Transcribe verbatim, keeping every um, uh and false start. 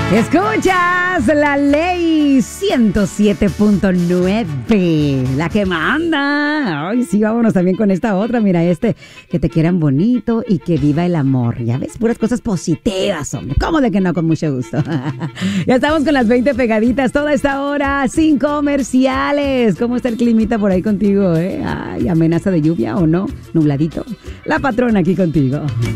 Escuchas la ley ciento siete punto nueve, la que manda. Ay, sí, vámonos también con esta otra. Mira, este, que te quieran bonito y que viva el amor. Ya ves, puras cosas positivas, hombre. ¿Cómo de que no? Con mucho gusto. Ya estamos con las veinte pegaditas toda esta hora, sin comerciales. ¿Cómo está el climita por ahí contigo, eh? Ay, amenaza de lluvia o no, nubladito. La patrona aquí contigo.